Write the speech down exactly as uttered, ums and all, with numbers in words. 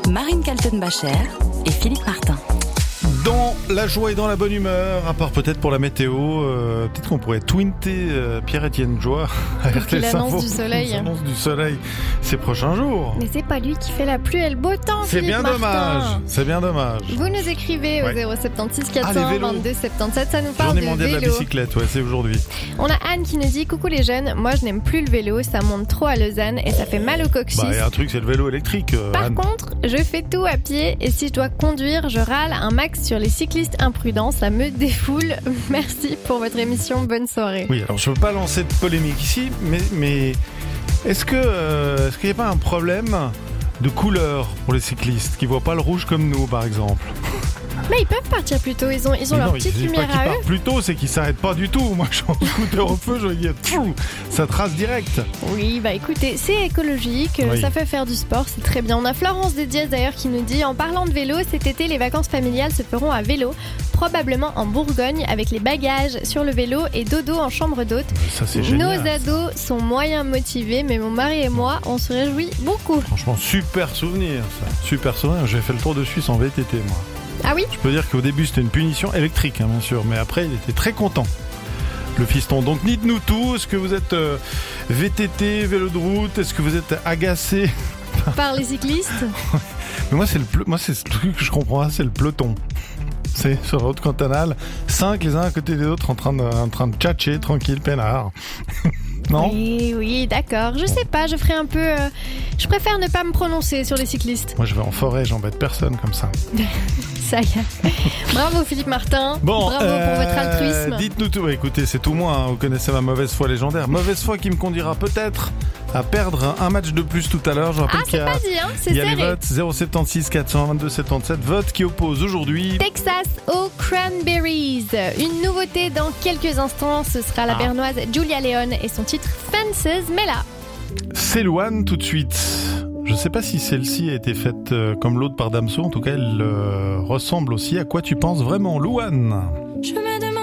Marine Kaltenbacher et Philippe Martin. Dans la joie et dans la bonne humeur, à part peut-être pour la météo, euh, peut-être qu'on pourrait twinter euh, Pierre-Étienne Joie à pour qu'il annonce Info, du soleil. annonce du soleil ces prochains jours. Mais c'est pas lui qui fait la pluie et le beau temps, C'est Philippe bien Martin. dommage, c'est bien dommage. Vous nous écrivez au Ouais. zéro sept six quatre Ah, cent les vélos. vingt-deux soixante-dix-sept, ça nous parle Journée de mondiale de la vélo. bicyclette, ouais, c'est aujourd'hui. On a Anne qui nous dit « Coucou les jeunes, moi je n'aime plus le vélo, ça monte trop à Lausanne et ça fait mal au coccyx. Bah, il y a un truc, c'est le vélo électrique. Euh, Par Anne. contre, je fais tout à pied et si je dois conduire, je râle un max sur les cyclistes imprudents, ça me défoule. Merci pour votre émission, bonne soirée. » Oui, alors je veux pas lancer de polémique ici, mais, mais est-ce que euh, est-ce qu'il n'y a pas un problème de couleur pour les cyclistes qui voient pas le rouge comme nous, par exemple? Mais ils peuvent partir plus tôt, ils ont, ils ont Mais leur non, petite ils disent pas lumière qu'ils à eux. partent plus tôt, c'est qu'ils s'arrêtent pas du tout. Moi, je suis en scooter au feu, je vais dire, pfff, ça trace direct. Oui, bah écoutez, c'est écologique, Oui. ça fait faire du sport, c'est très bien. On a Florence de Diaz d'ailleurs qui nous dit « En parlant de vélo, cet été, les vacances familiales se feront à vélo, probablement en Bourgogne, avec les bagages sur le vélo et dodo en chambre d'hôte. Ça, c'est Nos génial. ados sont moyens motivés, mais mon mari et moi, on se réjouit beaucoup. Franchement, super souvenir, ça. Super souvenir. J'ai fait le tour de Suisse en V T T, moi. Ah oui ? Je peux dire qu'au début, c'était une punition électrique, hein, bien sûr, mais après, il était très content. Le fiston. Donc, dites-nous tout. Est-ce que vous êtes euh, V T T, vélo de route? Est-ce que vous êtes agacé? Par les cyclistes ? Mais moi, c'est le, ple- moi, c'est ce truc que je comprends pas, c'est le peloton. C'est sur la route cantonale, cinq les uns à côté des autres en train de, en train de tchatcher, tranquille, peinard. Non? Oui, oui, d'accord. Je sais pas, je ferai un peu... euh, Je préfère ne pas me prononcer sur les cyclistes. Moi, je vais en forêt, j'embête personne comme ça. Ça y est. Bravo Philippe Martin. Bon, Bravo pour votre euh, altruisme. Dites-nous tout. Bah, écoutez, c'est tout moi. Hein. Vous connaissez ma mauvaise foi légendaire. Mauvaise foi qui me conduira peut-être à perdre un match de plus tout à l'heure. Je rappelle Ah, qu'il c'est y a, pas dit, hein, c'est il y a les serré. votes zéro sept six quatre cent vingt-deux soixante-dix-sept. Vote qui oppose aujourd'hui. Texas aux Cranberries. Une nouveauté dans quelques instants. Ce sera la Ah. bernoise Julia Leon et son titre Fences. Mais là, S'éloigne tout de suite. Je sais pas si celle-ci a été faite euh, comme l'autre par Damso. En tout cas, elle euh, ressemble aussi à quoi tu penses vraiment, Louane. Je me